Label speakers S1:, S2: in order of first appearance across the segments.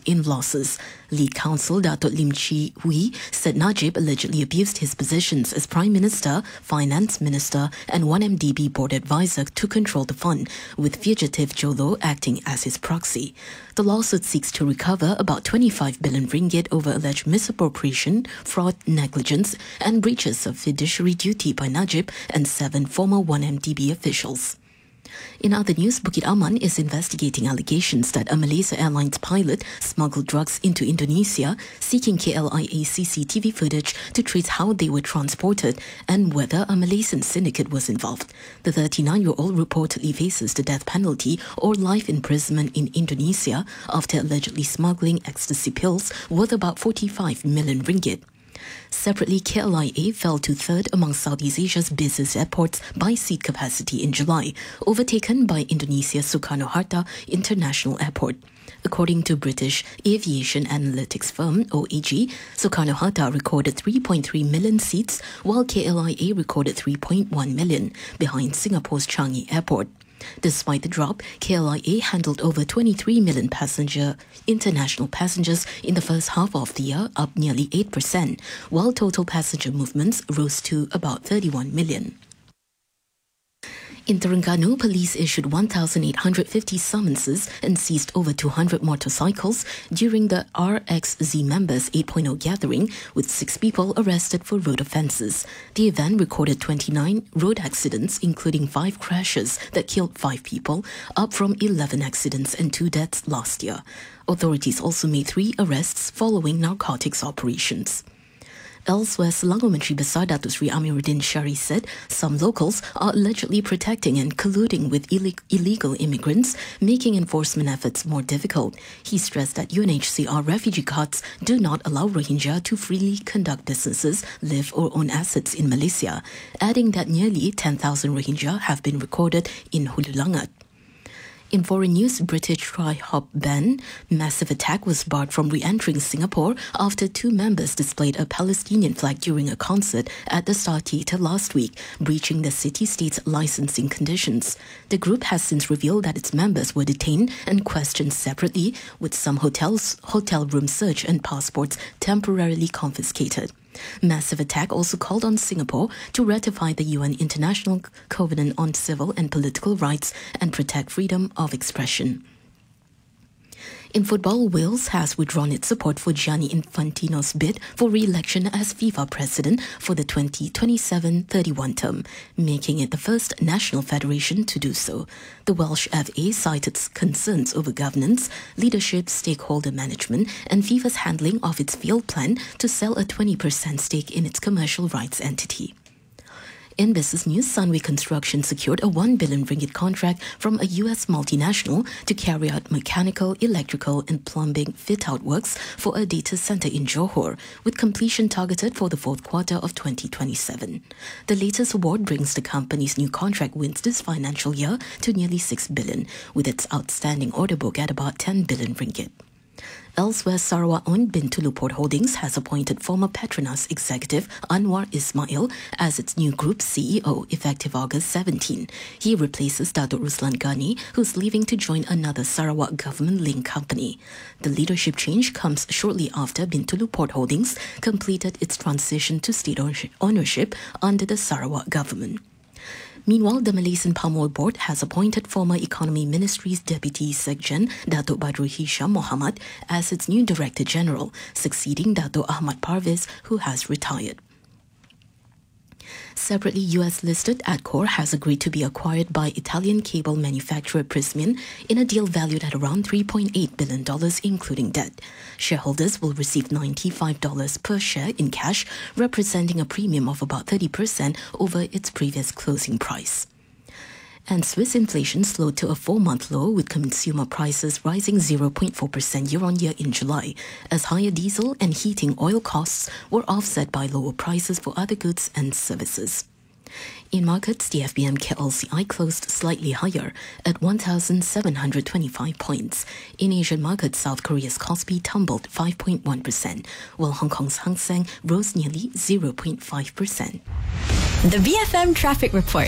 S1: in losses. Lead counsel Dato' Lim Chi Hui said Najib allegedly abused his positions as Prime Minister, Finance Minister and 1MDB board advisor to control the fund, with fugitive Jolo acting as his proxy. The lawsuit seeks to recover about 25 billion ringgit over alleged misappropriation, fraud, negligence and breaches of fiduciary duty by Najib and 7 former 1MDB officials. In other news, Bukit Aman is investigating allegations that a Malaysia Airlines pilot smuggled drugs into Indonesia, seeking KLIA CCTV footage to trace how they were transported and whether a Malaysian syndicate was involved. The 39-year-old reportedly faces the death penalty or life imprisonment in Indonesia after allegedly smuggling ecstasy pills worth about 45 million ringgit. Separately, KLIA fell to third among Southeast Asia's busiest airports by seat capacity in July, overtaken by Indonesia's Soekarno-Hatta International Airport. According to British aviation analytics firm OAG, Soekarno-Hatta recorded 3.3 million seats, while KLIA recorded 3.1 million, behind Singapore's Changi Airport. Despite the drop, KLIA handled over 23 million international passengers in the first half of the year, up nearly 8%, while total passenger movements rose to about 31 million. In Terengganu, police issued 1,850 summonses and seized over 200 motorcycles during the RXZ Members 8.0 gathering, with 6 people arrested for road offences. The event recorded 29 road accidents, including 5 crashes that killed 5 people, up from 11 accidents and 2 deaths last year. Authorities also made 3 arrests following narcotics operations. Elsewhere, Selangor Menteri Besar Datuk Seri Amiruddin Syari said some locals are allegedly protecting and colluding with illegal immigrants, making enforcement efforts more difficult. He stressed that UNHCR refugee cards do not allow Rohingya to freely conduct businesses, live or own assets in Malaysia, adding that nearly 10,000 Rohingya have been recorded in Hulu Langat. In foreign news, British tri-hop band Massive Attack was barred from re-entering Singapore after 2 members displayed a Palestinian flag during a concert at the Star Theatre last week, breaching the city-state's licensing conditions. The group has since revealed that its members were detained and questioned separately, with some hotel room search and passports temporarily confiscated. Massive Attack also called on Singapore to ratify the UN International Covenant on Civil and Political Rights and protect freedom of expression. In football, Wales has withdrawn its support for Gianni Infantino's bid for re-election as FIFA president for the 2027-31 term, making it the first national federation to do so. The Welsh FA cited concerns over governance, leadership, stakeholder management, and FIFA's handling of its failed plan to sell a 20% stake in its commercial rights entity. In business news, Sunway Construction secured a 1 billion ringgit contract from a US multinational to carry out mechanical, electrical and plumbing fit-out works for a data center in Johor, with completion targeted for the 4th quarter of 2027. The latest award brings the company's new contract wins this financial year to nearly 6 billion, with its outstanding order book at about 10 billion ringgit. Elsewhere, Sarawak-owned Bintulu Port Holdings has appointed former Petronas executive Anwar Ismail as its new group CEO effective August 17. He replaces Datuk Ruslan Ghani, who's leaving to join another Sarawak government-linked company. The leadership change comes shortly after Bintulu Port Holdings completed its transition to state ownership under the Sarawak government. Meanwhile, the Malaysian Palm Oil Board has appointed former Economy Ministry's Deputy Sekjen Datuk Badrul Hisham Mohamad as its new Director General, succeeding Datuk Ahmad Parvez, who has retired. Separately, US-listed Adcore has agreed to be acquired by Italian cable manufacturer Prysmian in a deal valued at around $3.8 billion, including debt. Shareholders will receive $95 per share in cash, representing a premium of about 30% over its previous closing price. And Swiss inflation slowed to a 4-month low, with consumer prices rising 0.4% year-on-year in July, as higher diesel and heating oil costs were offset by lower prices for other goods and services. In markets, the FBM KLCI closed slightly higher at 1,725 points. In Asian markets, South Korea's Kospi tumbled 5.1%, while Hong Kong's Hang Seng rose nearly 0.5%.
S2: The BFM Traffic Report.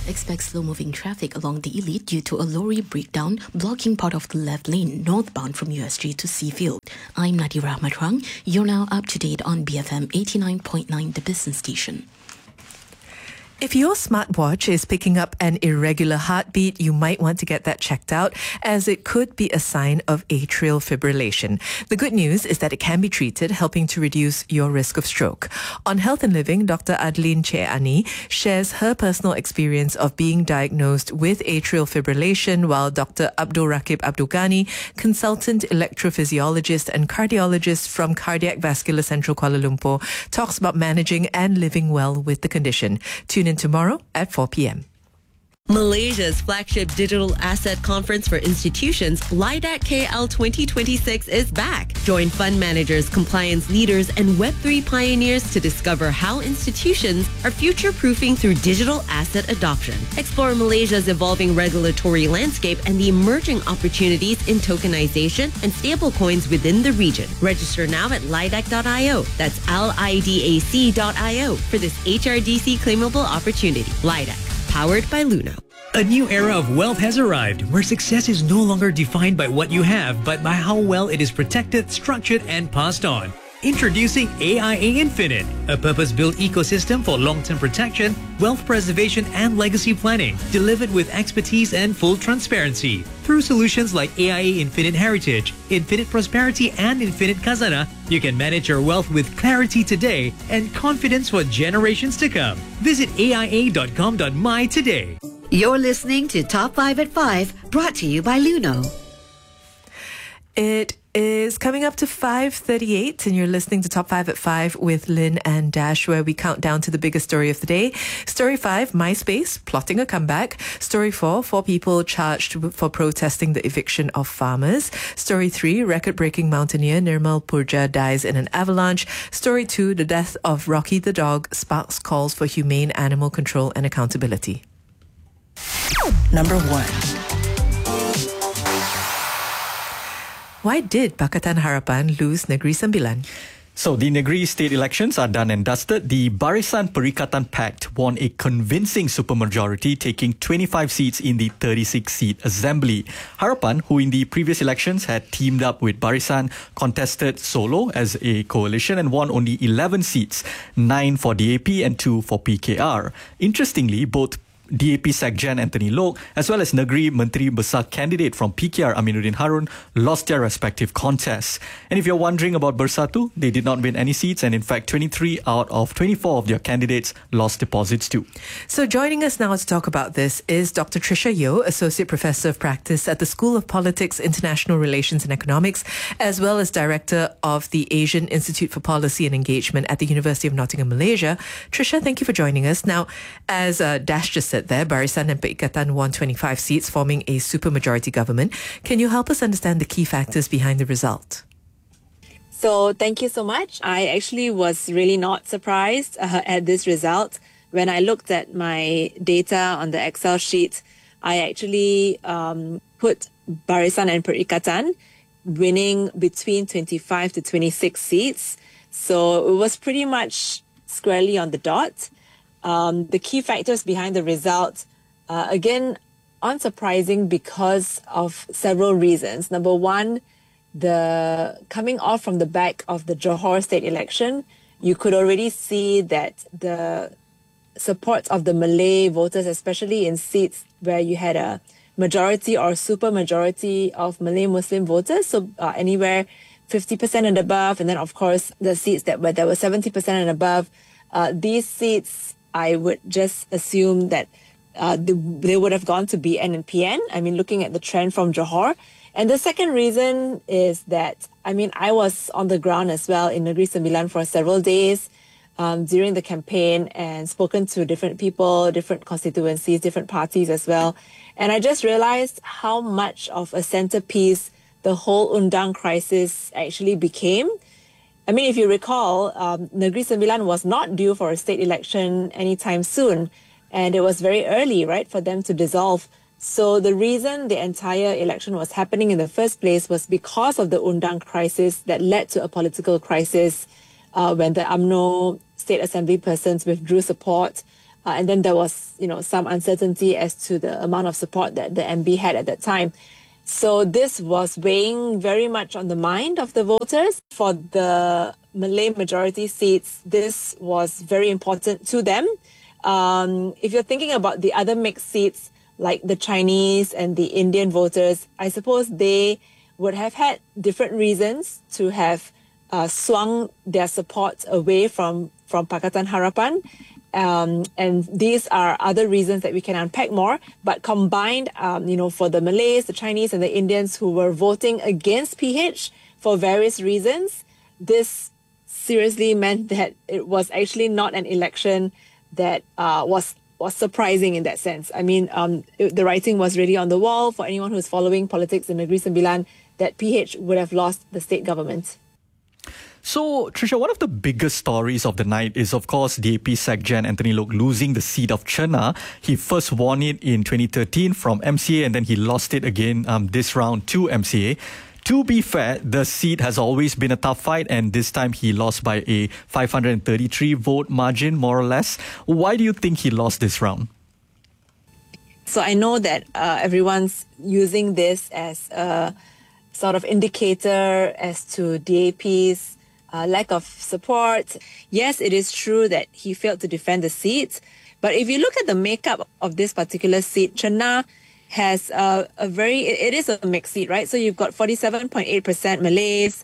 S1: Expect slow-moving traffic along the Elite due to a lorry breakdown blocking part of the left lane northbound from USG to Seafield. I'm Nadira Ahmad. You're now up to date on BFM 89.9, the business station.
S2: If your smartwatch is picking up an irregular heartbeat, you might want to get that checked out, as it could be a sign of atrial fibrillation. The good news is that it can be treated, helping to reduce your risk of stroke. On Health and Living, Dr. Adeline Cheani shares her personal experience of being diagnosed with atrial fibrillation, while Dr. Abdul Rakib Abdul Ghani, consultant electrophysiologist and cardiologist from Cardiac Vascular Central Kuala Lumpur, talks about managing and living well with the condition. Tune in tomorrow at 4 p.m.
S3: Malaysia's flagship digital asset conference for institutions, LIDAC KL 2026, is back. Join fund managers, compliance leaders, and Web3 pioneers to discover how institutions are future-proofing through digital asset adoption. Explore Malaysia's evolving regulatory landscape and the emerging opportunities in tokenization and stablecoins within the region. Register now at lidac.io. That's LIDAC.io for this HRDC claimable opportunity. LIDAC. Powered by Luno.
S4: A new era of wealth has arrived, where success is no longer defined by what you have, but by how well it is protected, structured, and passed on. Introducing AIA Infinite, a purpose-built ecosystem for long-term protection, wealth preservation, and legacy planning, delivered with expertise and full transparency. Through solutions like AIA Infinite Heritage, Infinite Prosperity, and Infinite Khazanah, you can manage your wealth with clarity today and confidence for generations to come. Visit aia.com.my today.
S5: You're listening to Top 5 at 5, brought to you by Luno.
S2: It is coming up to 5:38 and you're listening to Top 5 at 5 with Lynn and Dash, where we count down to the biggest story of the day. Story 5, MySpace plotting a comeback. Story 4, 4 people charged for protesting the eviction of farmers. Story 3, record-breaking mountaineer Nirmal Purja dies in an avalanche. Story 2, the death of Rocky the dog sparks calls for humane animal control and accountability.
S5: Number 1.
S2: Why did Pakatan Harapan lose Negeri Sembilan?
S6: So the Negeri state elections are done and dusted. The Barisan Perikatan Pact won a convincing supermajority, taking 25 seats in the 36-seat assembly. Harapan, who in the previous elections had teamed up with Barisan, contested solo as a coalition and won only 11 seats, 9 for DAP and 2 for PKR. Interestingly, both DAP Sekjen Anthony Loke, as well as Negeri Menteri Besar candidate from PKR Aminuddin Harun, lost their respective contests. And if you're wondering about Bersatu, they did not win any seats, and in fact 23 out of 24 of their candidates lost deposits too.
S2: So joining us now to talk about this is Dr. Tricia Yeo, Associate Professor of Practice at the School of Politics, International Relations and Economics, as well as Director of the Asian Institute for Policy and Engagement at the University of Nottingham, Malaysia. Tricia, thank you for joining us. Now, as Dash just said there, Barisan and Perikatan won 25 seats, forming a supermajority government. Can you help us understand the key factors behind the result?
S7: So thank you so much. I actually was really not surprised at this result. When I looked at my data on the Excel sheet, I actually put Barisan and Perikatan winning between 25 to 26 seats. So it was pretty much squarely on the dot. The key factors behind the result, again, unsurprising because of several reasons. Number one, the coming off from the back of the Johor state election, you could already see that the support of the Malay voters, especially in seats where you had a majority or super majority of Malay Muslim voters, so anywhere 50% and above, and then of course the seats where there were 70% and above, these seats I would just assume that they would have gone to BN and PN. I mean, looking at the trend from Johor. And the second reason is that, I was on the ground as well in Negeri Sembilan for several days during the campaign and spoken to different people, different constituencies, different parties as well. And I just realized how much of a centerpiece the whole Undang crisis actually became. If you recall, Negeri Sembilan was not due for a state election anytime soon. And it was very early, right, for them to dissolve. So the reason the entire election was happening in the first place was because of the Undang crisis that led to a political crisis when the UMNO state assembly persons withdrew support And then there was, some uncertainty as to the amount of support that the MB had at that time. So this was weighing very much on the mind of the voters. For the Malay majority seats, this was very important to them. If you're thinking about the other mixed seats, like the Chinese and the Indian voters, I suppose they would have had different reasons to have swung their support away from Pakatan Harapan. And these are other reasons that we can unpack more. But combined, for the Malays, the Chinese and the Indians who were voting against PH for various reasons, this seriously meant that it was actually not an election that was surprising in that sense. I mean, the writing was really on the wall for anyone who's following politics in Negeri Sembilan that PH would have lost the state government.
S6: So, Trisha, one of the biggest stories of the night is, of course, DAP SecGen Anthony Loke losing the seat of Chenna. He first won it in 2013 from MCA, and then he lost it again this round to MCA. To be fair, the seat has always been a tough fight, and this time he lost by a 533 vote margin, more or less. Why do you think he lost this round?
S7: So I know that everyone's using this as a sort of indicator as to DAP's lack of support. Yes, it is true that he failed to defend the seat. But if you look at the makeup of this particular seat, Chenna has it is a mixed seat, right? So you've got 47.8% Malays,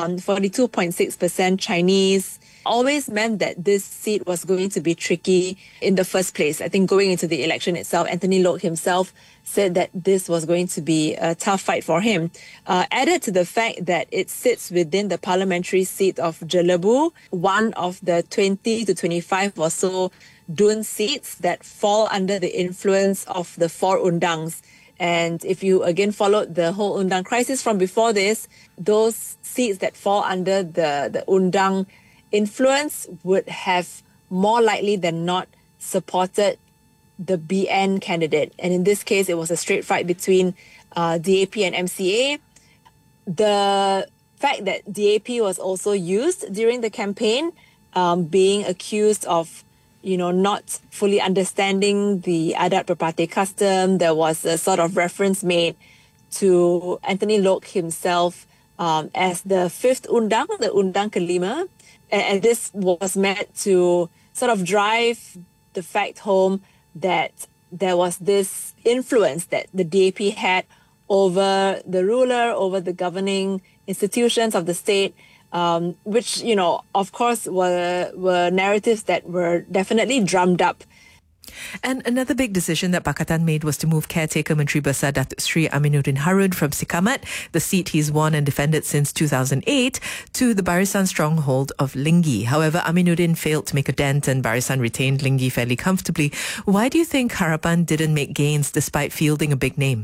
S7: 42.6% Chinese. Always meant that this seat was going to be tricky in the first place. I think going into the election itself, Anthony Loke himself said that this was going to be a tough fight for him. Added to the fact that it sits within the parliamentary seat of Jelebu, one of the 20 to 25 or so Dun seats that fall under the influence of the 4 undangs. And if you again followed the whole undang crisis from before this, those seats that fall under the undang influence would have more likely than not supported the BN candidate. And in this case, it was a straight fight between DAP and MCA. The fact that DAP was also used during the campaign, being accused of not fully understanding the Adat Perpate custom. There was a sort of reference made to Anthony Loke himself as the 5th undang, the undang kelima. And this was meant to sort of drive the fact home that there was this influence that the DAP had over the ruler, over the governing institutions of the state, which, of course, were narratives that were definitely drummed up.
S2: And another big decision that Pakatan made was to move caretaker Menteri Besar Datuk Sri Aminuddin Harun from Sikamat, the seat he's won and defended since 2008, to the Barisan stronghold of Lingi. However, Aminuddin failed to make a dent and Barisan retained Lingi fairly comfortably. Why do you think Harapan didn't make gains despite fielding a big name?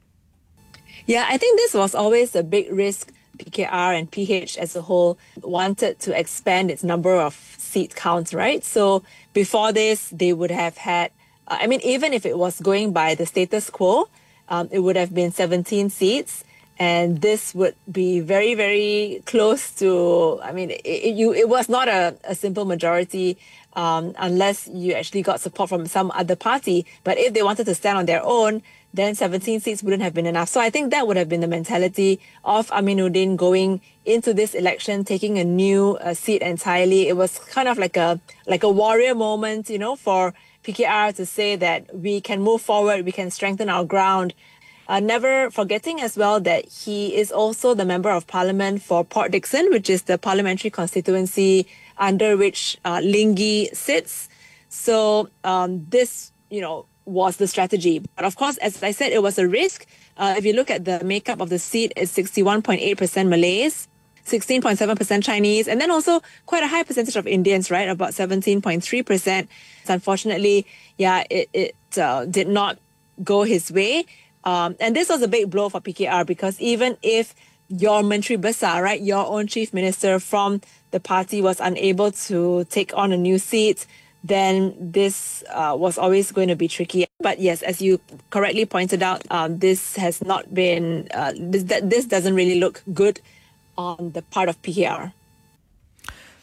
S7: Yeah, I think this was always a big risk. PKR and PH as a whole wanted to expand its number of seat counts, right? So before this, they would have had, even if it was going by the status quo, it would have been 17 seats. And this would be very, very close to, it was not a simple majority unless you actually got support from some other party. But if they wanted to stand on their own, then 17 seats wouldn't have been enough. So I think that would have been the mentality of Aminuddin going into this election, taking a new seat entirely. It was kind of like a warrior moment, for PKR to say that we can move forward, we can strengthen our ground. Never forgetting as well that he is also the Member of Parliament for Port Dickson, which is the parliamentary constituency under which Lingi sits. So this, was the strategy. But of course, as I said, it was a risk. If you look at the makeup of the seat, it's 61.8% Malays, 16.7% Chinese, and then also quite a high percentage of Indians, right? About 17.3%. So unfortunately, it did not go his way. And this was a big blow for PKR because even if your Menteri Besar, right, your own chief minister from the party was unable to take on a new seat, then this was always going to be tricky. But yes, as you correctly pointed out, this has not been, this doesn't really look good on the part of PKR.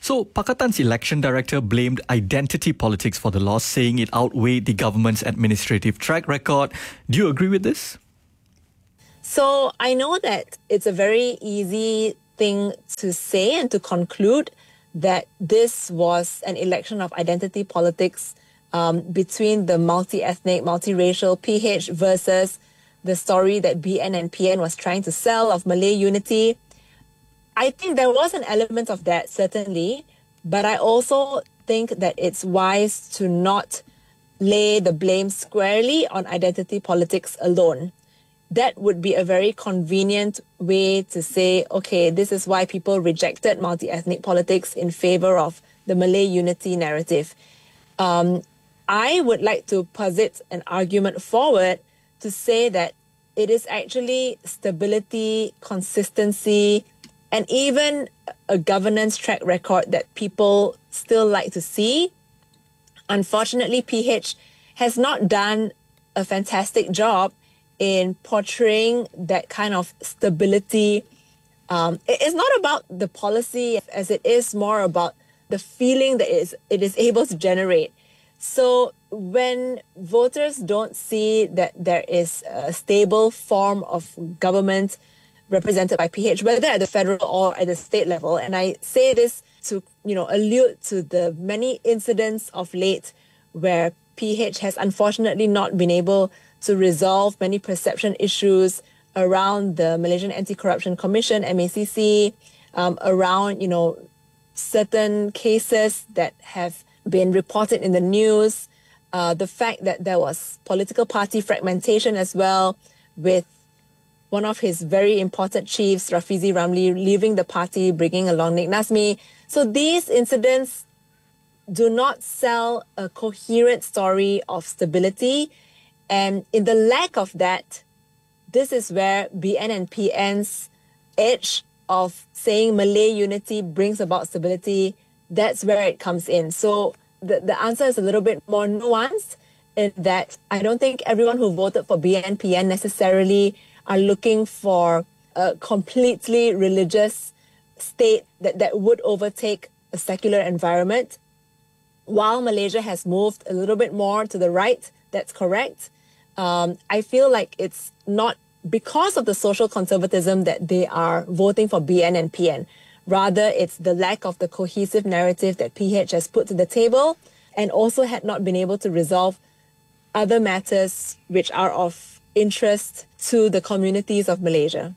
S6: So, Pakatan's election director blamed identity politics for the loss, saying it outweighed the government's administrative track record. Do you agree with this?
S7: So I know that it's a very easy thing to say and to conclude that this was an election of identity politics between the multi-ethnic, multiracial PH versus the story that BN and PN was trying to sell of Malay unity. I think there was an element of that, certainly, but I also think that it's wise to not lay the blame squarely on identity politics alone. That would be a very convenient way to say, okay, this is why people rejected multi-ethnic politics in favor of the Malay unity narrative. I would like to posit an argument forward to say that it is actually stability, consistency, and even a governance track record that people still like to see. Unfortunately, PH has not done a fantastic job in portraying that kind of stability. It's not about the policy as it is more about the feeling that it is able to generate. So when voters don't see that there is a stable form of government represented by PH, whether at the federal or at the state level, and I say this to allude to the many incidents of late where PH has unfortunately not been able to resolve many perception issues around the Malaysian Anti-Corruption Commission, MACC, around, certain cases that have been reported in the news, the fact that there was political party fragmentation as well, with one of his very important chiefs, Rafizi Ramli, leaving the party, bringing along Nik Nazmi. So these incidents do not sell a coherent story of stability. And in the lack of that, this is where BN and PN's edge of saying Malay unity brings about stability, that's where it comes in. So the answer is a little bit more nuanced in that I don't think everyone who voted for BN and PN necessarily are looking for a completely religious state that would overtake a secular environment. While Malaysia has moved a little bit more to the right, that's correct. I feel like it's not because of the social conservatism that they are voting for BN and PN. Rather, it's the lack of the cohesive narrative that PH has put to the table and also had not been able to resolve other matters which are of interest to the communities of Malaysia.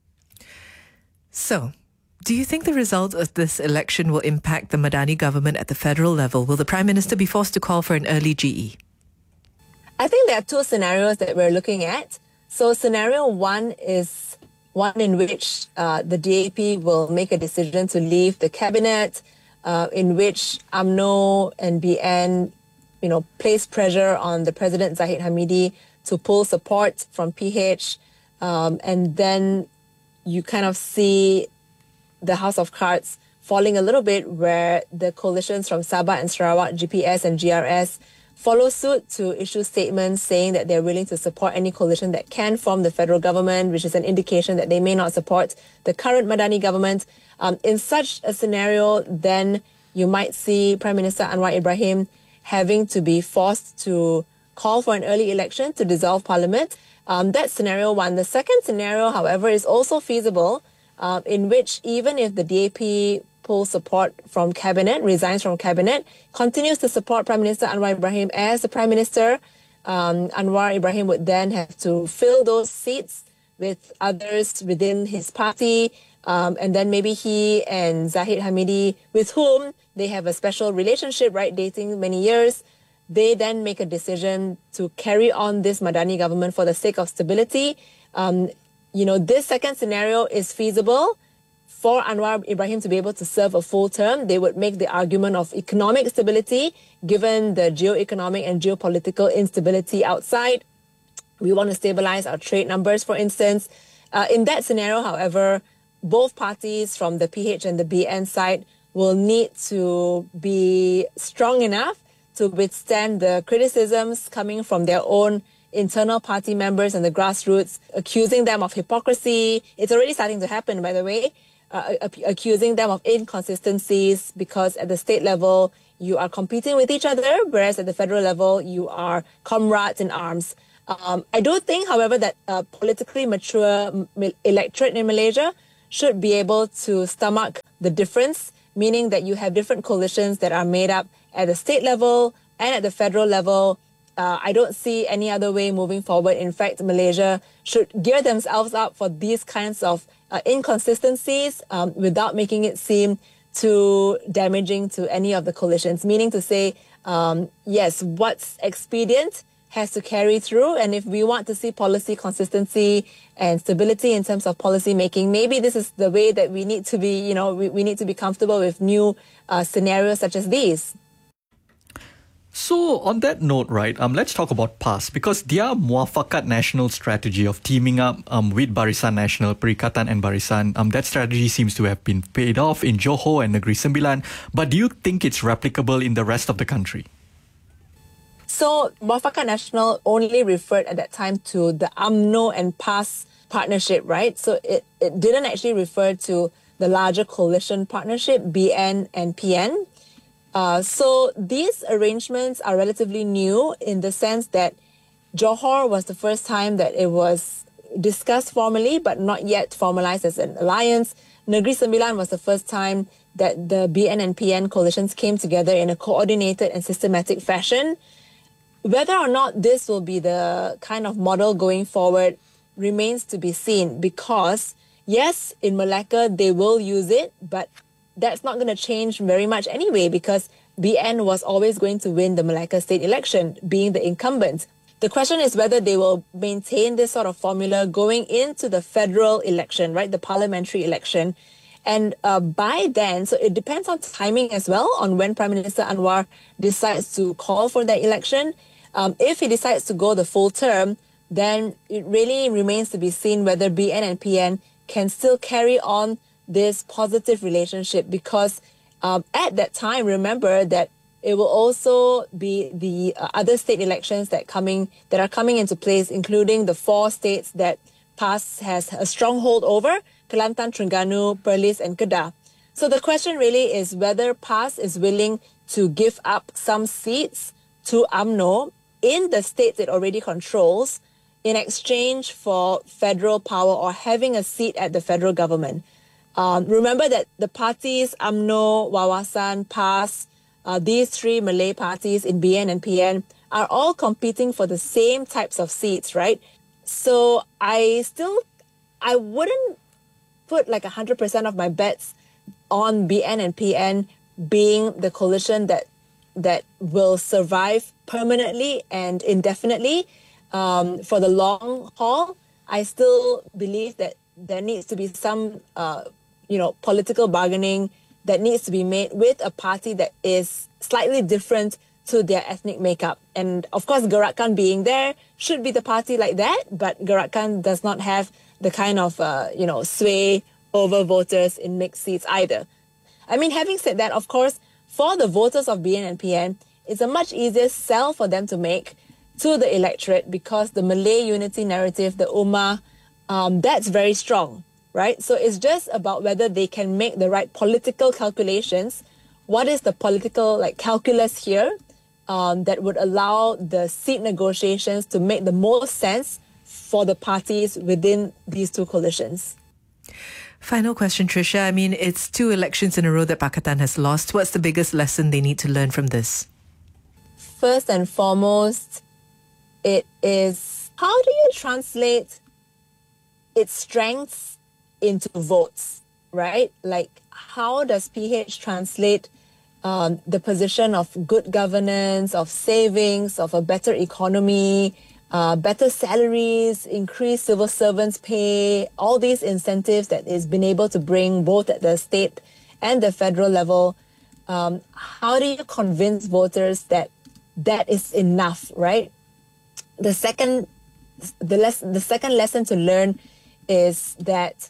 S2: So, do you think the result of this election will impact the Madani government at the federal level? Will the Prime Minister be forced to call for an early GE?
S7: I think there are two scenarios that we're looking at. So scenario one is one in which the DAP will make a decision to leave the cabinet, in which UMNO and BN, place pressure on the President Zahid Hamidi to pull support from PH. And then you kind of see the House of Cards falling a little bit, where the coalitions from Sabah and Sarawak, GPS and GRS, follow suit to issue statements saying that they're willing to support any coalition that can form the federal government, which is an indication that they may not support the current Madani government. In such a scenario, then you might see Prime Minister Anwar Ibrahim having to be forced to call for an early election to dissolve parliament. That's scenario one. The second scenario, however, is also feasible, in which even if the DAP pulls support from cabinet, resigns from cabinet, continues to support Prime Minister Anwar Ibrahim as the Prime Minister, Anwar Ibrahim would then have to fill those seats with others within his party, and then maybe he and Zahid Hamidi, with whom they have a special relationship, right, dating many years, they then make a decision to carry on this Madani government for the sake of stability. This second scenario is feasible. For Anwar Ibrahim to be able to serve a full term, they would make the argument of economic stability, given the geoeconomic and geopolitical instability outside. We want to stabilize our trade numbers, for instance. In that scenario, however, both parties from the PH and the BN side will need to be strong enough to withstand the criticisms coming from their own internal party members and the grassroots, accusing them of hypocrisy. It's already starting to happen, by the way. accusing them of inconsistencies because at the state level, you are competing with each other, whereas at the federal level, you are comrades in arms. I do think, however, that a politically mature electorate in Malaysia should be able to stomach the difference, meaning that you have different coalitions that are made up at the state level and at the federal level. I don't see any other way moving forward. In fact, Malaysia should gear themselves up for these kinds of inconsistencies without making it seem too damaging to any of the coalitions, meaning to say, yes, what's expedient has to carry through. And if we want to see policy consistency and stability in terms of policy making, maybe this is the way that we need to be, we need to be comfortable with new scenarios such as these.
S6: So on that note, right, let's talk about PAS, because their Muafakat national strategy of teaming up with Barisan Nasional, Perikatan and Barisan, that strategy seems to have been paid off in Johor and Negeri Sembilan. But do you think it's replicable in the rest of the country?
S7: So Muafakat Nasional only referred at that time to the UMNO and PAS partnership, right? So it didn't actually refer to the larger coalition partnership, BN and PN. So these arrangements are relatively new in the sense that Johor was the first time that it was discussed formally, but not yet formalized as an alliance. Negeri Sembilan was the first time that the BN and PN coalitions came together in a coordinated and systematic fashion. Whether or not this will be the kind of model going forward remains to be seen, because yes, in Malacca, they will use it, but that's not going to change very much anyway, because BN was always going to win the Malacca state election, being the incumbent. The question is whether they will maintain this sort of formula going into the federal election, right, the parliamentary election. And by then, so it depends on timing as well, on when Prime Minister Anwar decides to call for that election. If he decides to go the full term, then it really remains to be seen whether BN and PN can still carry on this positive relationship, because at that time, remember that it will also be the other state elections that are coming into place, including the 4 states that PAS has a stronghold over: Kelantan, Terengganu, Perlis, and Kedah. So the question really is whether PAS is willing to give up some seats to UMNO in the states it already controls in exchange for federal power or having a seat at the federal government. Remember that the parties, UMNO, Wawasan, PAS, these 3 Malay parties in BN and PN are all competing for the same types of seats, right? So I wouldn't put like 100% of my bets on BN and PN being the coalition that will survive permanently and indefinitely for the long haul. I still believe that there needs to be some political bargaining that needs to be made with a party that is slightly different to their ethnic makeup. And of course, Gerakan being there should be the party like that, but Gerakan does not have the kind of, sway over voters in mixed seats either. I mean, having said that, of course, for the voters of BN and PN, it's a much easier sell for them to make to the electorate, because the Malay unity narrative, the Ummah, that's very strong, right? So it's just about whether they can make the right political calculations. What is the political calculus here that would allow the seat negotiations to make the most sense for the parties within these 2 coalitions?
S2: Final question, Trisha. I mean, it's 2 elections in a row that Pakatan has lost. What's the biggest lesson they need to learn from this?
S7: First and foremost, it is, how do you translate its strengths into votes, right? Like, how does PH translate the position of good governance, of savings, of a better economy, better salaries, increased civil servants' pay, all these incentives that it's been able to bring both at the state and the federal level? How do you convince voters that that is enough, right? The second lesson to learn is that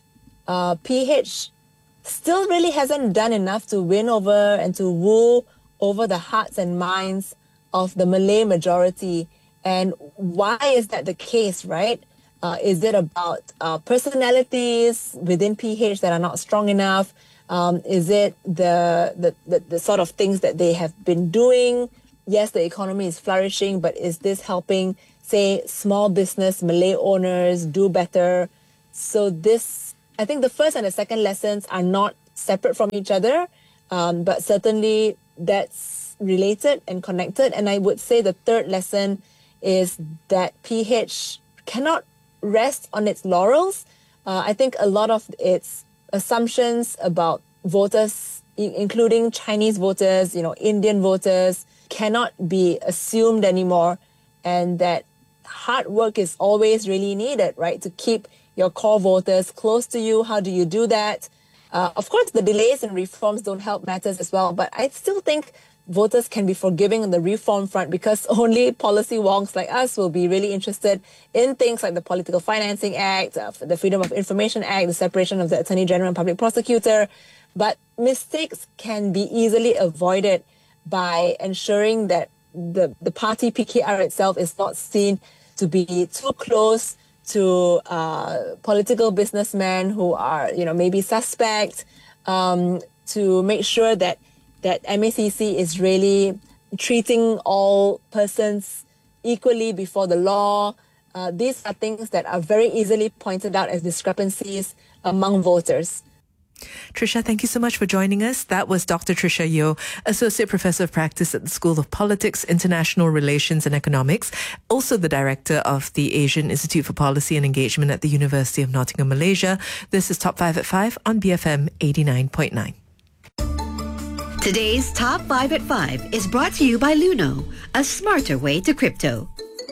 S7: PH still really hasn't done enough to win over and to woo over the hearts and minds of the Malay majority. And why is that the case, right? Is it about personalities within PH that are not strong enough? Is it the sort of things that they have been doing? Yes, the economy is flourishing, but is this helping, say, small business Malay owners do better? So this, I think the first and the second lessons are not separate from each other, but certainly that's related and connected. And I would say the third lesson is that PH cannot rest on its laurels. I think a lot of its assumptions about voters, including Chinese voters, Indian voters, cannot be assumed anymore, and that hard work is always really needed, right, to keep your core voters close to you. How do you do that? Of course, the delays in reforms don't help matters as well, but I still think voters can be forgiving on the reform front, because only policy wonks like us will be really interested in things like the Political Financing Act, the Freedom of Information Act, the separation of the Attorney General and Public Prosecutor. But mistakes can be easily avoided by ensuring that the party PKR itself is not seen to be too close to political businessmen who are, maybe suspect, to make sure that MACC is really treating all persons equally before the law. These are things that are very easily pointed out as discrepancies among voters.
S2: Trisha, thank you so much for joining us. That was Dr. Trisha Yeo, Associate Professor of Practice at the School of Politics, International Relations and Economics, also the Director of the Asian Institute for Policy and Engagement at the University of Nottingham, Malaysia. This is Top 5 at 5 on BFM 89.9.
S5: Today's Top 5 at 5 is brought to you by Luno, a smarter way to crypto.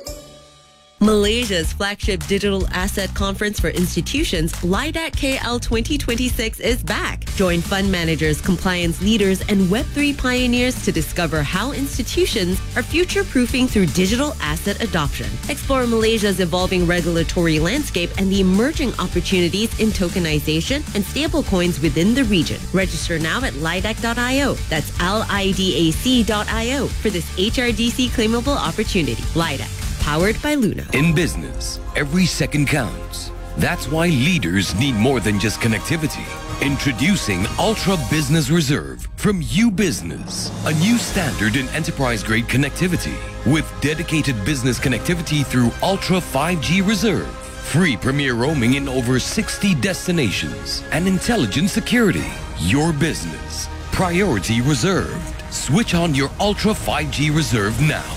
S3: Malaysia's flagship digital asset conference for institutions, LIDAC KL 2026, is back. Join fund managers, compliance leaders, and Web3 pioneers to discover how institutions are future-proofing through digital asset adoption. Explore Malaysia's evolving regulatory landscape and the emerging opportunities in tokenization and stablecoins within the region. Register now at lidac.io. That's LIDAC.io for this HRDC claimable opportunity. LIDAC. Powered by Luno.
S8: In business, every second counts. That's why leaders need more than just connectivity. Introducing Ultra Business Reserve from UBusiness, a new standard in enterprise-grade connectivity with dedicated business connectivity through Ultra 5G Reserve, free premier roaming in over 60 destinations, and intelligent security. Your business, priority reserved. Switch on your Ultra 5G Reserve now.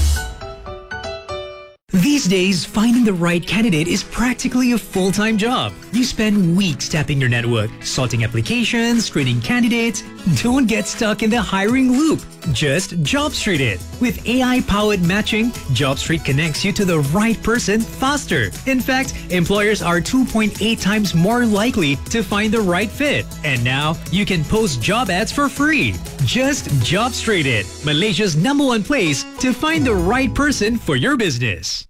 S4: These days, finding the right candidate is practically a full-time job. You spend weeks tapping your network, sorting applications, screening candidates. Don't get stuck in the hiring loop. Just JobStreet it. With AI-powered matching, JobStreet connects you to the right person faster. In fact, employers are 2.8 times more likely to find the right fit. And now, you can post job ads for free. Just JobStreet it, Malaysia's #1 place to find the right person for your business.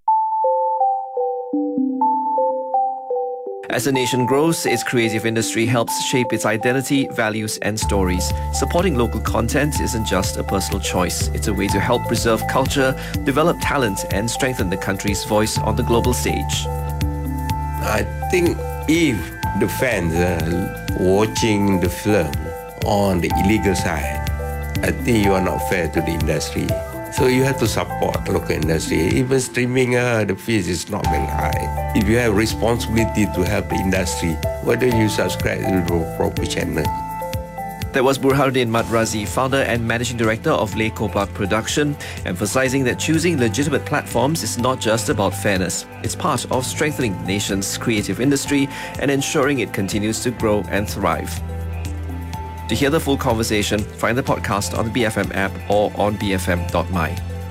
S9: As a nation grows, its creative industry helps shape its identity, values, and stories. Supporting local content isn't just a personal choice. It's a way to help preserve culture, develop talent, and strengthen the country's voice on the global stage.
S10: I think if the fans are watching the film on the illegal side, I think you are not fair to the industry. So you have to support local industry. Even streaming, the fees is not very high. If you have responsibility to help the industry, why don't you subscribe to the proper channel?
S9: That was Burhanuddin Madrazi, founder and managing director of Le Kopak Production, emphasizing that choosing legitimate platforms is not just about fairness. It's part of strengthening the nation's creative industry and ensuring it continues to grow and thrive. To hear the full conversation, find the podcast on the BFM app or on bfm.my.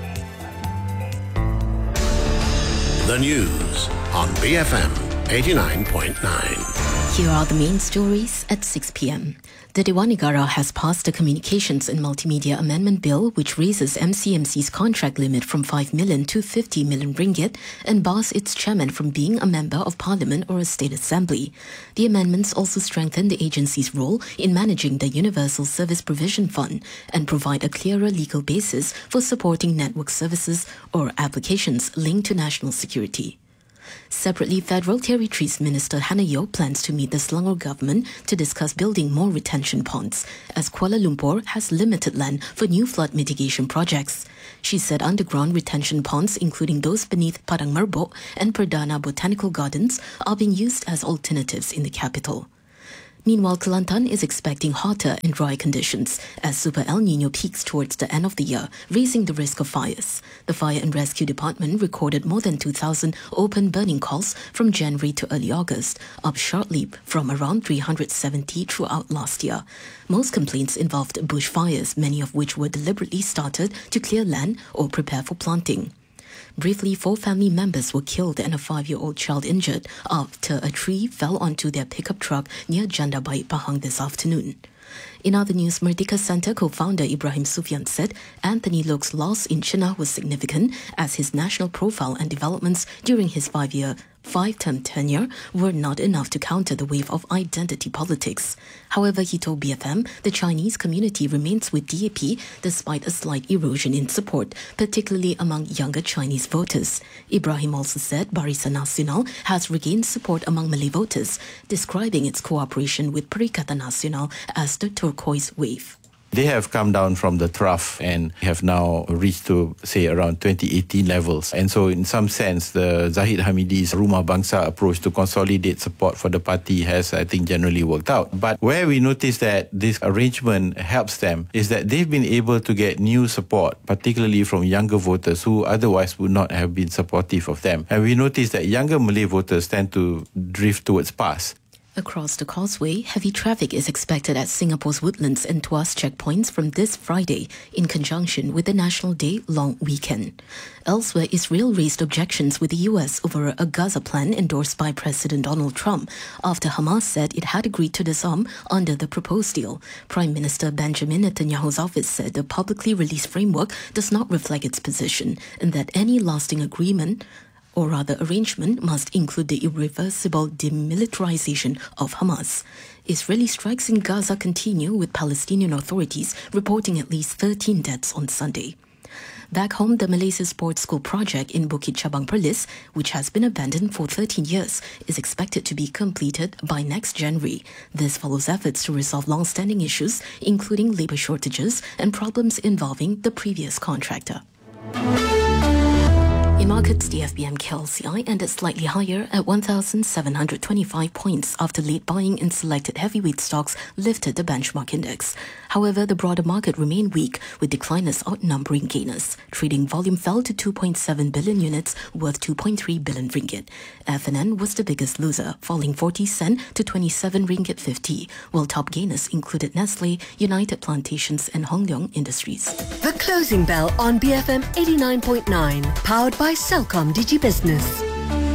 S11: The news on BFM 89.9.
S1: Here are the main stories at 6 p.m. The Dewan Negara has passed a Communications and Multimedia Amendment Bill which raises MCMC's contract limit from 5 million to 50 million ringgit and bars its chairman from being a member of parliament or a state assembly. The amendments also strengthen the agency's role in managing the Universal Service Provision Fund and provide a clearer legal basis for supporting network services or applications linked to national security. Separately, Federal Territories Minister Hannah Yeoh plans to meet the Selangor government to discuss building more retention ponds, as Kuala Lumpur has limited land for new flood mitigation projects. She said underground retention ponds, including those beneath Padang Merbok and Perdana Botanical Gardens, are being used as alternatives in the capital. Meanwhile, Kelantan is expecting hotter and dry conditions as Super El Nino peaks towards the end of the year, raising the risk of fires. The Fire and Rescue Department recorded more than 2,000 open burning calls from January to early August, up sharply from around 370 throughout last year. Most complaints involved bushfires, many of which were deliberately started to clear land or prepare for planting. Briefly, 4 family members were killed and a 5-year-old child injured after a tree fell onto their pickup truck near Janda Baik Pahang this afternoon. In other news, Merdeka Center co-founder Ibrahim Sufyan said Anthony Loke's loss in Jinnah was significant as his national profile and developments during his 5-term tenure were not enough to counter the wave of identity politics. However, he told BFM the Chinese community remains with DAP despite a slight erosion in support, particularly among younger Chinese voters. Ibrahim also said Barisan Nasional has regained support among Malay voters, describing its cooperation with Perikatan Nasional as the turquoise wave.
S12: They have come down from the trough and have now reached to, say, around 2018 levels. And so in some sense, the Zahid Hamidi's Rumah Bangsa approach to consolidate support for the party has, I think, generally worked out. But where we notice that this arrangement helps them is that they've been able to get new support, particularly from younger voters who otherwise would not have been supportive of them. And we notice that younger Malay voters tend to drift towards PAS.
S1: Across the causeway, heavy traffic is expected at Singapore's Woodlands and Tuas checkpoints from this Friday in conjunction with the National Day long weekend. Elsewhere, Israel raised objections with the US over a Gaza plan endorsed by President Donald Trump after Hamas said it had agreed to disarm under the proposed deal. Prime Minister Benjamin Netanyahu's office said the publicly released framework does not reflect its position and that any lasting agreement or rather arrangement must include the irreversible demilitarization of Hamas. Israeli strikes in Gaza continue with Palestinian authorities reporting at least 13 deaths on Sunday. Back home, the Malaysia Sports School project in Bukit Cabang Perlis, which has been abandoned for 13 years, is expected to be completed by next January. This follows efforts to resolve long-standing issues, including labour shortages and problems involving the previous contractor. In markets, the FBM KLCI ended slightly higher at 1,725 points after late buying in selected heavyweight stocks lifted the benchmark index. However, the broader market remained weak, with decliners outnumbering gainers. Trading volume fell to 2.7 billion units, worth 2.3 billion ringgit. FNN was the biggest loser, falling 40 cent to 27 ringgit 50, while top gainers included Nestle, United Plantations and Hong Leong Industries.
S5: The Closing Bell on BFM 89.9, powered by Celcom DigiBusiness.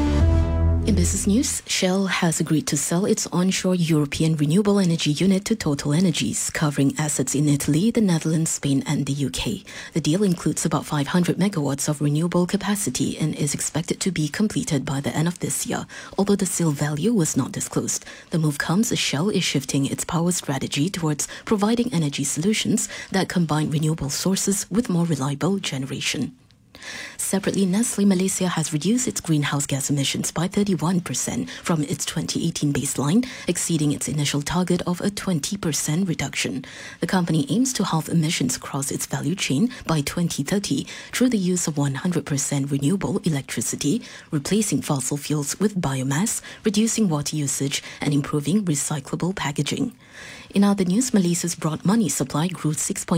S1: In business news, Shell has agreed to sell its onshore European renewable energy unit to Total Energies, covering assets in Italy, the Netherlands, Spain and the UK. The deal includes about 500 megawatts of renewable capacity and is expected to be completed by the end of this year, although the sale value was not disclosed. The move comes as Shell is shifting its power strategy towards providing energy solutions that combine renewable sources with more reliable generation. Separately, Nestle Malaysia has reduced its greenhouse gas emissions by 31% from its 2018 baseline, exceeding its initial target of a 20% reduction. The company aims to halve emissions across its value chain by 2030 through the use of 100% renewable electricity, replacing fossil fuels with biomass, reducing water usage, and improving recyclable packaging. In other news, Malaysia's broad money supply grew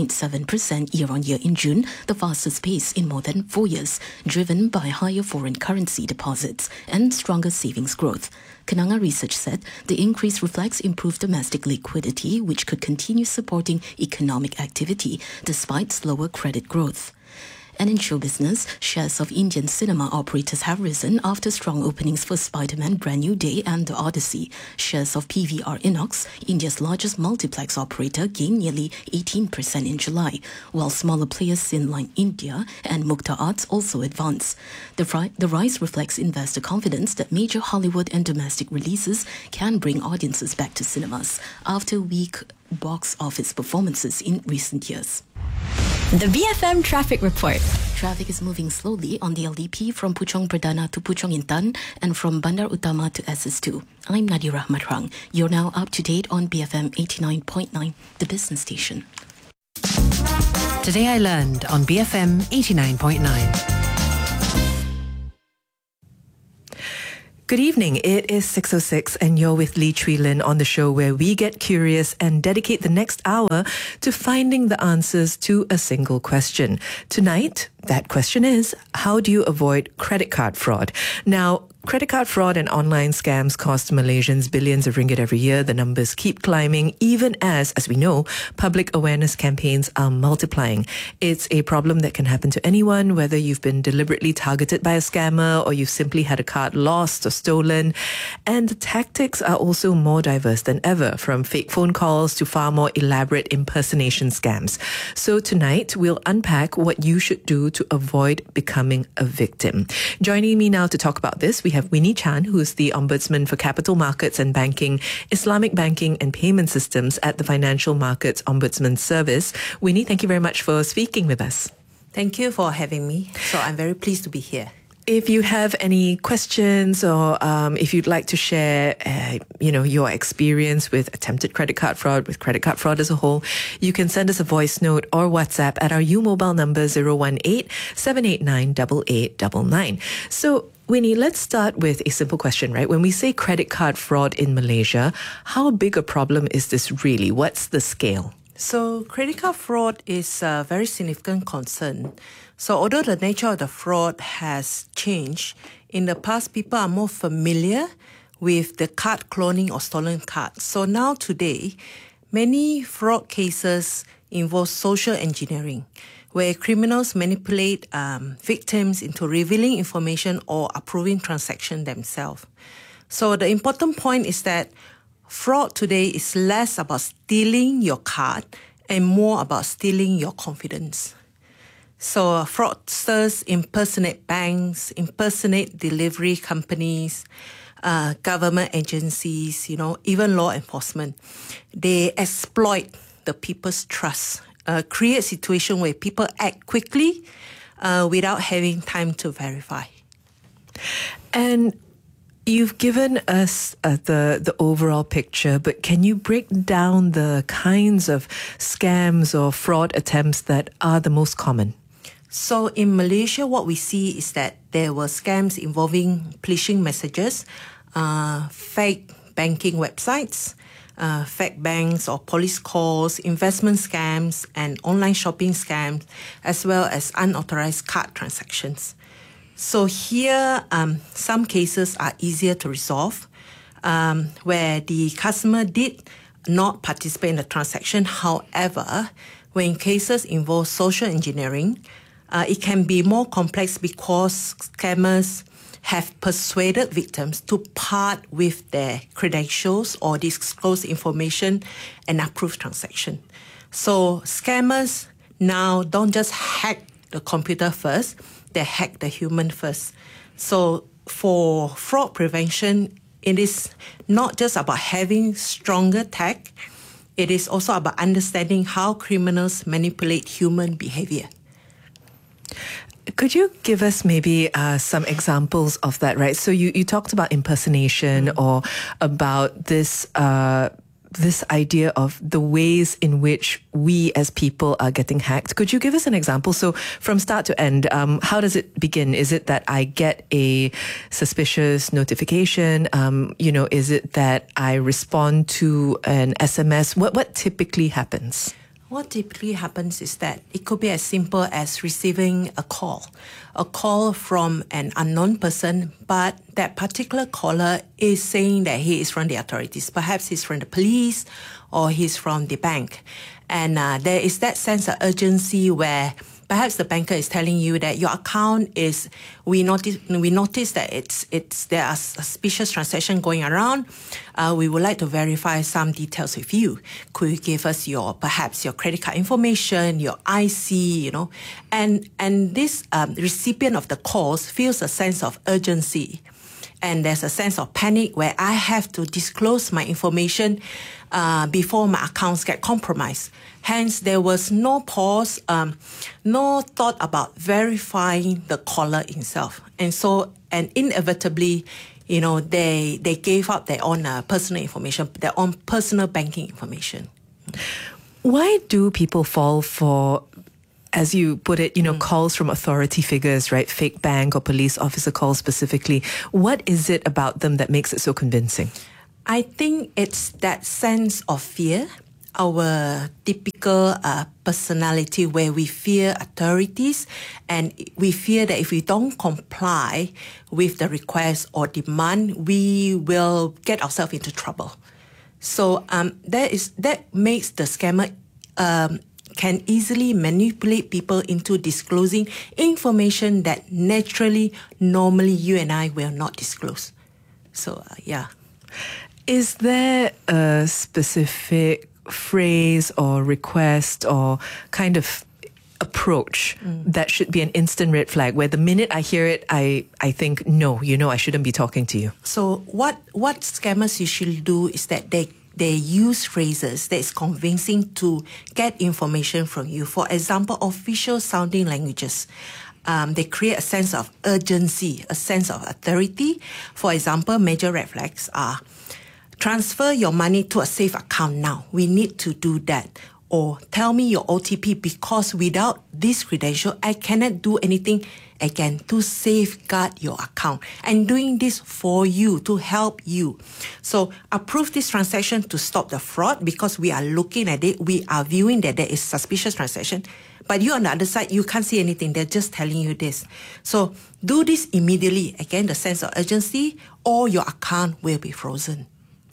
S1: 6.7% year-on-year in June, the fastest pace in more than 4 years, driven by higher foreign currency deposits and stronger savings growth. Kenanga Research said the increase reflects improved domestic liquidity, which could continue supporting economic activity despite slower credit growth. And in show business, shares of Indian cinema operators have risen after strong openings for Spider-Man Brand New Day and The Odyssey. Shares of PVR Inox, India's largest multiplex operator, gained nearly 18% in July, while smaller players Cineline India and Mukta Arts also advanced. The rise reflects investor confidence that major Hollywood and domestic releases can bring audiences back to cinemas after weak box office performances in recent years.
S13: The BFM Traffic Report.
S1: Traffic is moving slowly on the LDP from Puchong Perdana to Puchong Intan and from Bandar Utama to SS2. I'm Nadira Matrang. You're now up to date on BFM 89.9, the business station.
S14: Today I learned on BFM 89.9.
S2: Good evening. It is 6:06 and you're with Lee Chui Lin on the show where we get curious and dedicate the next hour to finding the answers to a single question. Tonight, that question is, how do you avoid credit card fraud? Now, credit card fraud and online scams cost Malaysians billions of ringgit every year. The numbers keep climbing, even as we know, public awareness campaigns are multiplying. It's a problem that can happen to anyone, whether you've been deliberately targeted by a scammer or you've simply had a card lost or stolen. And the tactics are also more diverse than ever, from fake phone calls to far more elaborate impersonation scams. So tonight, we'll unpack what you should do to avoid becoming a victim. Joining me now to talk about this, we have Winnie Chan, who is the Ombudsman for Capital Markets and Banking, Islamic Banking and Payment Systems at the Financial Markets Ombudsman Service. Winnie, thank you very much for speaking with us.
S15: Thank you for having me. So I'm very pleased to be here.
S2: If you have any questions or if you'd like to share, your experience with attempted credit card fraud, with credit card fraud as a whole, you can send us a voice note or WhatsApp at our U-Mobile number 018-789-8899. So, Winnie, let's start with a simple question, right? When we say credit card fraud in Malaysia, how big a problem is this really? What's the scale?
S15: So credit card fraud is a very significant concern. So although the nature of the fraud has changed, in the past people are more familiar with the card cloning or stolen cards. So now today, many fraud cases involve social engineering, where criminals manipulate victims into revealing information or approving transactions themselves. So the important point is that fraud today is less about stealing your card and more about stealing your confidence. So fraudsters impersonate banks, impersonate delivery companies, government agencies, even law enforcement. They exploit the people's trust, create a situation where people act quickly without having time to verify.
S2: And you've given us the overall picture, but can you break down the kinds of scams or fraud attempts that are the most common?
S15: So in Malaysia, what we see is that there were scams involving phishing messages, fake banking websites, fake banks or police calls, investment scams, and online shopping scams, as well as unauthorized card transactions. So here, some cases are easier to resolve, where the customer did not participate in the transaction. However, when cases involve social engineering, it can be more complex because scammers have persuaded victims to part with their credentials or disclose information and approve transaction. So scammers now don't just hack the computer first, they hack the human first. So for fraud prevention, it is not just about having stronger tech, it is also about understanding how criminals manipulate human behavior.
S2: Could you give us maybe some examples of that, right? So you talked about impersonation or about this idea of the ways in which we as people are getting hacked. Could you give us an example? So from start to end, how does it begin? Is it that I get a suspicious notification? Is it that I respond to an SMS? What typically happens?
S15: What typically happens is that it could be as simple as receiving a call from an unknown person, but that particular caller is saying that he is from the authorities. Perhaps he's from the police or he's from the bank. And there is that sense of urgency where perhaps the banker is telling you that your account is, we notice that there are suspicious transactions going around. We would like to verify some details with you. Could you give us perhaps your credit card information, your IC, And this recipient of the calls feels a sense of urgency. And there's a sense of panic where I have to disclose my information before my accounts get compromised. Hence, there was no pause, no thought about verifying the caller himself. And inevitably, they gave up their own personal information, their own personal banking information.
S2: Why do people fall for, as you put it, calls from authority figures, right? Fake bank or police officer calls specifically. What is it about them that makes it so convincing?
S15: I think it's that sense of fear, our typical personality where we fear authorities and we fear that if we don't comply with the request or demand, we will get ourselves into trouble. So that makes the scammer can easily manipulate people into disclosing information that normally you and I will not disclose. So, yeah.
S2: Is there a specific phrase or request or kind of approach that should be an instant red flag, where the minute I hear it, I think, no, I shouldn't be talking to you?
S15: So what scammers usually do is that they use phrases that is convincing to get information from you. For example, official sounding languages. They create a sense of urgency, a sense of authority. For example, major red flags are transfer your money to a safe account now. We need to do that. Or tell me your OTP because without this credential, I cannot do anything again to safeguard your account. I'm doing this for you, to help you. So approve this transaction to stop the fraud because we are looking at it. We are viewing that there is suspicious transaction. But you on the other side, you can't see anything. They're just telling you this. So do this immediately. Again, the sense of urgency, or your account will be frozen.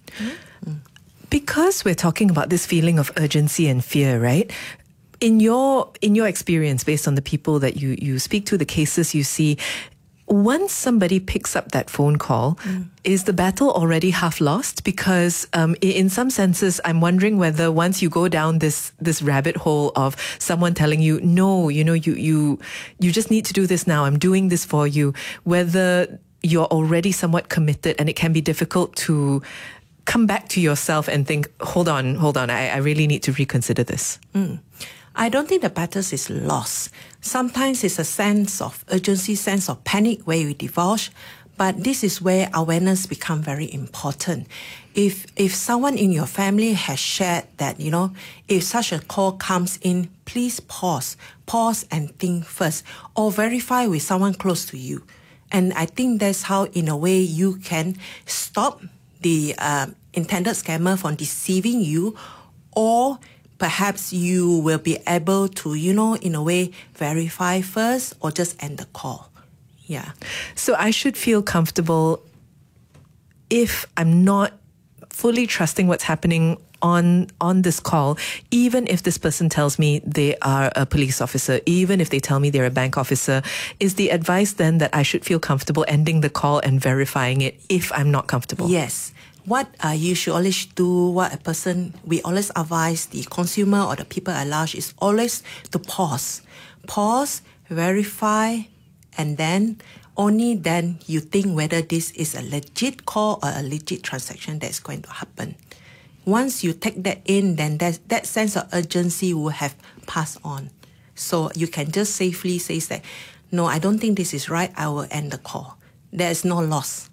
S2: Because we're talking about this feeling of urgency and fear, right? In your experience, based on the people that you speak to, the cases you see, once somebody picks up that phone call, is the battle already half lost? Because in some senses, I'm wondering whether once you go down this rabbit hole of someone telling you, no, you just need to do this now, I'm doing this for you, whether you're already somewhat committed and it can be difficult to come back to yourself and think, hold on, I really need to reconsider this.
S15: I don't think the battle is lost. Sometimes it's a sense of urgency, sense of panic where you divulge, but this is where awareness becomes very important. If someone in your family has shared that, if such a call comes in, please pause and think first, or verify with someone close to you. And I think that's how, in a way, you can stop the intended scammer from deceiving you, or perhaps you will be able to, in a way, verify first or just end the call. Yeah.
S2: So I should feel comfortable if I'm not fully trusting what's happening on this call, even if this person tells me they are a police officer, even if they tell me they're a bank officer. Is the advice then that I should feel comfortable ending the call and verifying it if I'm not comfortable?
S15: Yes. What you should always do, we always advise the consumer or the people at large is always to pause, verify, and then only then you think whether this is a legit call or a legit transaction that's going to happen. Once you take that in, then that sense of urgency will have passed on. So you can just safely say that, no, I don't think this is right, I will end the call. There is no loss.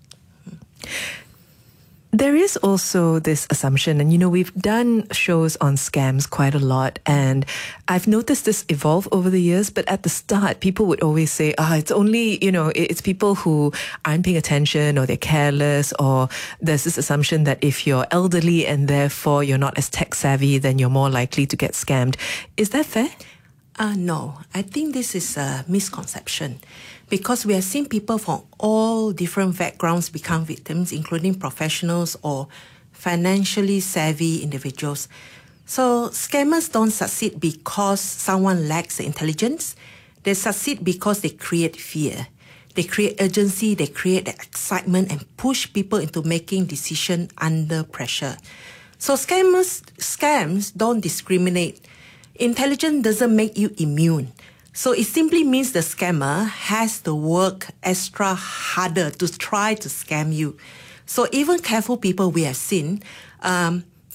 S2: There is also this assumption, and we've done shows on scams quite a lot, and I've noticed this evolve over the years, but at the start, people would always say, it's only, it's people who aren't paying attention, or they're careless, or there's this assumption that if you're elderly and therefore you're not as tech savvy, then you're more likely to get scammed. Is that fair?
S15: No, I think this is a misconception. Because we have seen people from all different backgrounds become victims, including professionals or financially savvy individuals. So scammers don't succeed because someone lacks the intelligence. They succeed because they create fear. They create urgency, they create excitement and push people into making decisions under pressure. So scams don't discriminate. Intelligence doesn't make you immune. So it simply means the scammer has to work extra harder to try to scam you. So even careful people we have seen,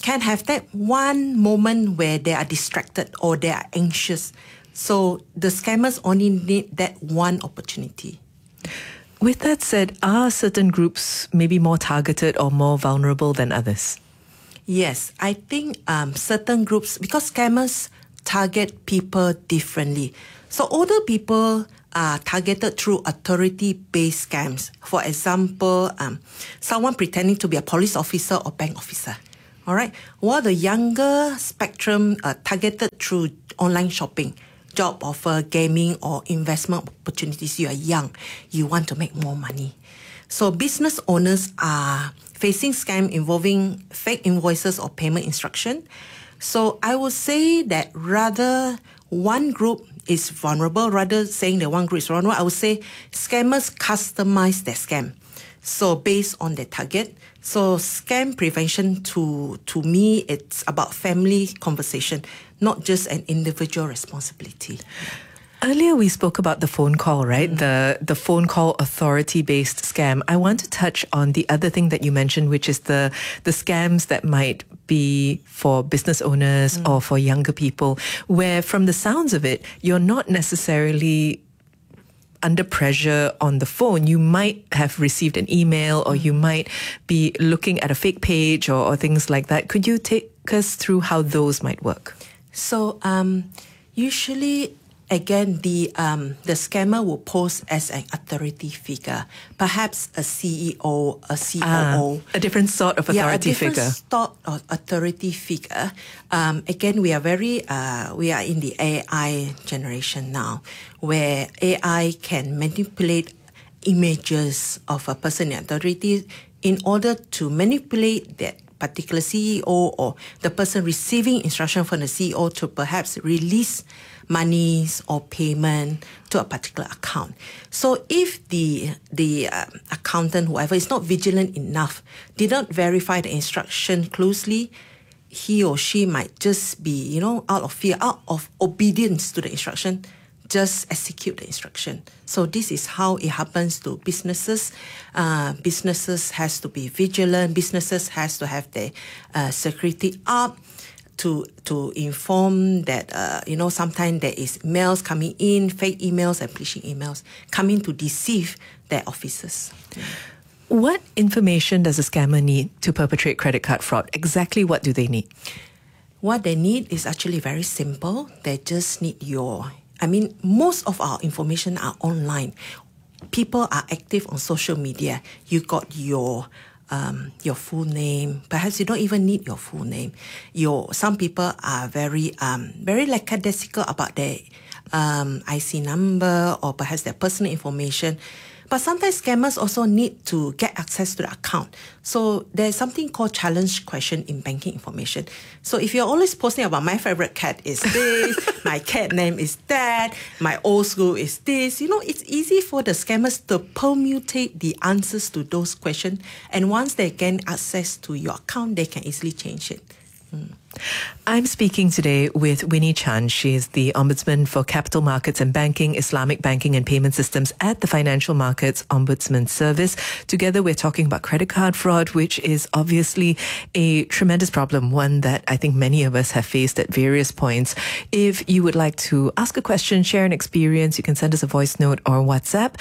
S15: can have that one moment where they are distracted or they are anxious. So the scammers only need that one opportunity.
S2: With that said, are certain groups maybe more targeted or more vulnerable than others?
S15: Yes, I think certain groups, because scammers target people differently. So older people are targeted through authority-based scams. For example, someone pretending to be a police officer or bank officer. All right. While the younger spectrum are targeted through online shopping, job offer, gaming, or investment opportunities. You are young, you want to make more money. So business owners are facing scam involving fake invoices or payment instruction. So I would say that rather one group is vulnerable, rather saying that one group is vulnerable, I would say scammers customize their scam. So based on their target. So scam prevention to me, it's about family conversation, not just an individual responsibility.
S2: Earlier we spoke about the phone call, right? The phone call authority-based scam. I want to touch on the other thing that you mentioned, which is the scams that might be for business owners or for younger people, where from the sounds of it, you're not necessarily under pressure on the phone. You might have received an email or you might be looking at a fake page or things like that. Could you take us through how those might work?
S15: So usually, again, the scammer will pose as an authority figure, perhaps a CEO, a COO.
S2: A different sort of authority figure.
S15: Yeah, a different sort of authority figure. Again, we are in the AI generation now, where AI can manipulate images of a person in authority in order to manipulate that particular CEO or the person receiving instruction from the CEO to perhaps release monies or payment to a particular account. So if the accountant, whoever, is not vigilant enough, did not verify the instruction closely, he or she might just be, out of fear, out of obedience to the instruction, just execute the instruction. So this is how it happens to businesses. Businesses has to be vigilant. Businesses has to have their security up to inform that, sometimes there is mails coming in, fake emails and phishing emails coming to deceive their officers.
S2: What information does a scammer need to perpetrate credit card fraud? Exactly what do they need?
S15: What they need is actually very simple. They just need most of our information are online. People are active on social media. You got your full name. Perhaps you don't even need your full name. Some people are very lackadaisical about their IC number or perhaps their personal information. But sometimes scammers also need to get access to the account. So there's something called challenge question in banking information. So if you're always posting about my favorite cat is this, my cat name is that, my old school is this, it's easy for the scammers to permutate the answers to those questions. And once they gain access to your account, they can easily change it.
S2: I'm speaking today with Winnie Chan. She is the Ombudsman for Capital Markets and Banking, Islamic Banking and Payment Systems at the Financial Markets Ombudsman Service. Together, we're talking about credit card fraud, which is obviously a tremendous problem, one that I think many of us have faced at various points. If you would like to ask a question, share an experience, you can send us a voice note or WhatsApp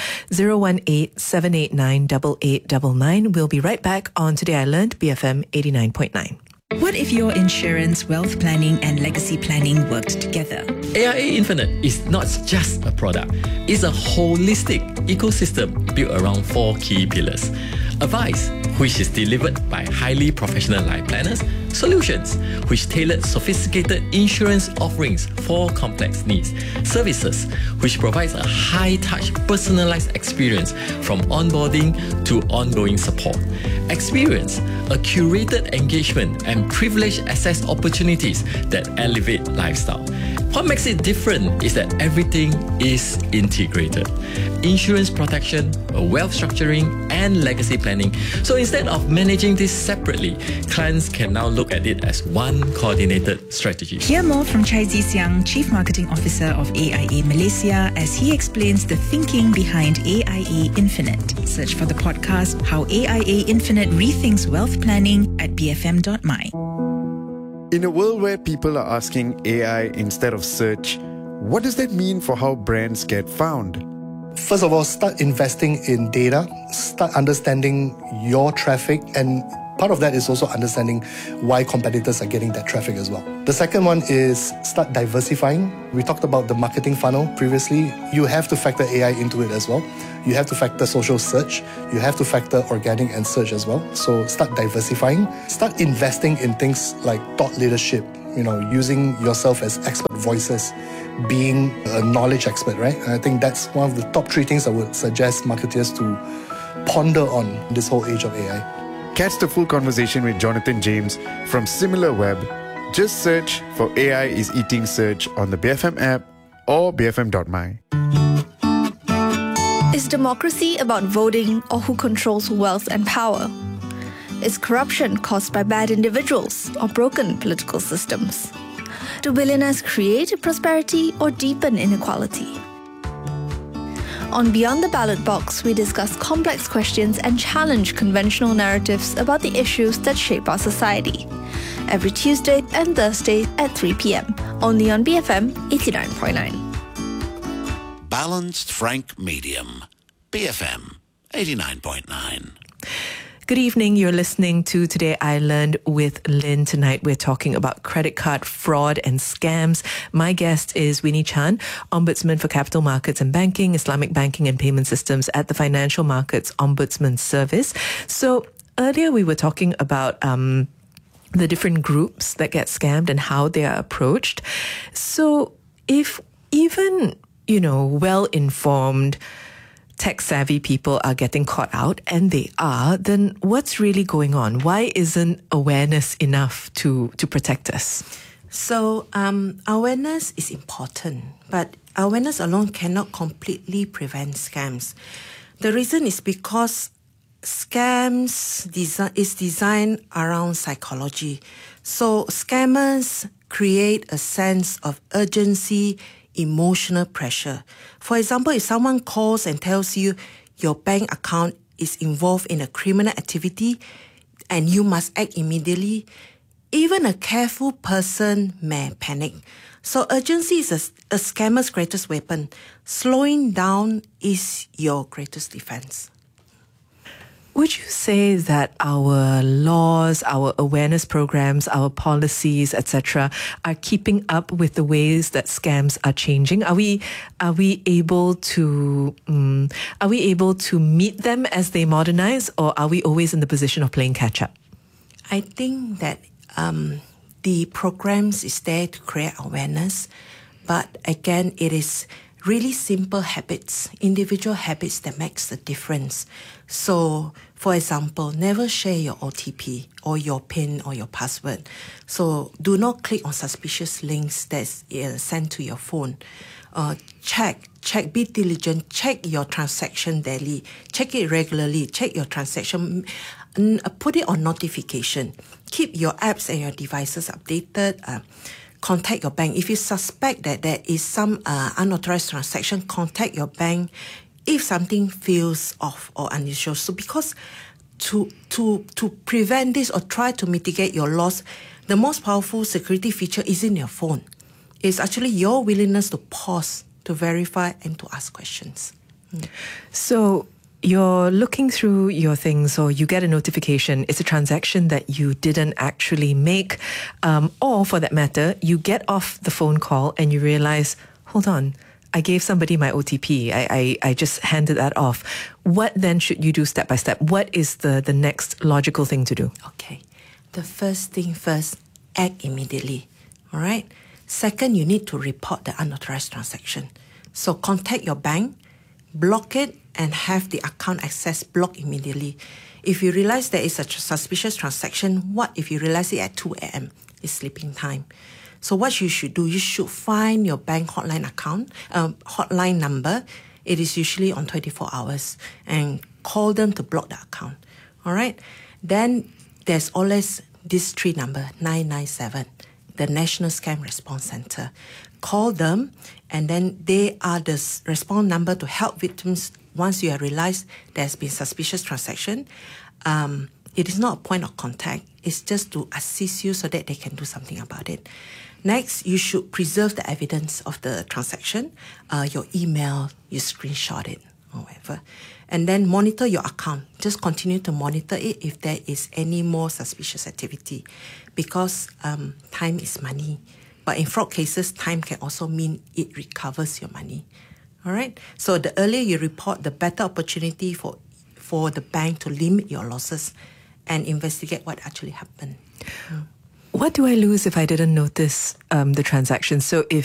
S2: 018-789-8899. We'll be right back on Today I Learned, BFM 89.9.
S16: What if your insurance, wealth planning and legacy planning worked together?
S17: AIA Infinite is not just a product. It's a holistic ecosystem built around 4 key pillars. Advice, which is delivered by highly professional life planners. Solutions, which tailor sophisticated insurance offerings for complex needs. Services, which provides a high-touch, personalized experience from onboarding to ongoing support. Experience, a curated engagement and privileged access opportunities that elevate lifestyle. What makes it different is that everything is integrated. Insurance protection, wealth structuring, and legacy planning. So instead of managing this separately, clients can now look at it as one coordinated strategy.
S16: Hear more from Chai Zisiang, Chief Marketing Officer of AIA Malaysia, as he explains the thinking behind AIA Infinite. Search for the podcast How AIA Infinite Rethinks Wealth Planning at bfm.my.
S18: In a world where people are asking AI instead of search, what does that mean for how brands get found?
S19: First of all, start investing in data, start understanding your traffic, and part of that is also understanding why competitors are getting that traffic as well. The second one is start diversifying. We talked about the marketing funnel previously. You have to factor AI into it as well. You have to factor social search. You have to factor organic and search as well. So start diversifying. Start investing in things like thought leadership, using yourself as expert voices, being a knowledge expert, right? And I think that's one of the top 3 things I would suggest marketers to ponder on this whole age of AI.
S18: Catch the full conversation with Jonathan James from SimilarWeb. Just search for AI is Eating Search on the BFM app or bfm.my.
S20: Is democracy about voting or who controls wealth and power? Is corruption caused by bad individuals or broken political systems? Do billionaires create prosperity or deepen inequality? On Beyond the Ballot Box, we discuss complex questions and challenge conventional narratives about the issues that shape our society. Every Tuesday and Thursday at 3 p.m. only on BFM 89.9.
S11: Balanced Frank Medium. BFM 89.9.
S2: Good evening. You're listening to Today I Learned with Lynn. Tonight we're talking about credit card fraud and scams. My guest is Winnie Chan, Ombudsman for Capital Markets and Banking, Islamic Banking and Payment Systems at the Financial Markets Ombudsman Service. So earlier we were talking about the different groups that get scammed and how they are approached. So if even, well-informed, tech-savvy people are getting caught out, and they are, then what's really going on? Why isn't awareness enough to protect us?
S15: So awareness is important, but awareness alone cannot completely prevent scams. The reason is because scams is designed around psychology. So scammers create a sense of urgency, emotional pressure. For example, if someone calls and tells you your bank account is involved in a criminal activity and you must act immediately, even a careful person may panic. So urgency is a scammer's greatest weapon. Slowing down is your greatest defense.
S2: Would you say that our laws, our awareness programs, our policies, etc., are keeping up with the ways that scams are changing? Are we able to meet them as they modernize, or are we always in the position of playing catch up?
S15: I think that the programs is there to create awareness, but again, it is really simple habits, individual habits that makes the difference. So, for example, never share your OTP or your PIN or your password. So, do not click on suspicious links that's sent to your phone. Check, be diligent, check your transaction daily, check it regularly, check your transaction, put it on notification. Keep your apps and your devices updated. Contact your bank. If you suspect that there is some unauthorized transaction, contact your bank if something feels off or unusual. So because to prevent this or try to mitigate your loss, the most powerful security feature is in your phone. It's actually your willingness to pause, to verify, and to ask questions.
S2: So you're looking through your things, or you get a notification, it's a transaction that you didn't actually make, or for that matter, you get off the phone call and you realize, hold on, I gave somebody my OTP, I just handed that off. What then should you do step by step? What is the next logical thing to do?
S15: Okay, the first thing first, act immediately, all right? Second, you need to report the unauthorized transaction. So contact your bank, block it, and have the account access blocked immediately. If you realize there is a suspicious transaction, what if you realize it at 2 a.m.? It's sleeping time. So what you should do, you should find your bank hotline number. It is usually on 24 hours, and call them to block the account. All right? Then there's always this 3 number, 997, the National Scam Response Center. Call them, and then they are the response number to help victims once you have realized there's been suspicious transaction. It is not a point of contact. It's just to assist you so that they can do something about it. Next, you should preserve the evidence of the transaction, your email, you screenshot it or whatever. And then monitor your account. Just continue to monitor it if there is any more suspicious activity, because time is money. But in fraud cases, time can also mean it recovers your money. All right? So the earlier you report, the better opportunity for the bank to limit your losses and investigate what actually happened.
S2: What do I lose if I didn't notice the transaction? So if